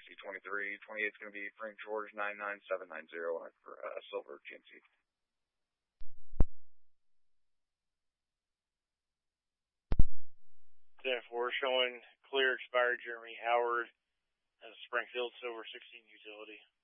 GMC 23. 28 is going to be Frank George 99790 for silver GMC. 10-4 showing clear expired Jeremy Howard as Springfield Silver 16 utility.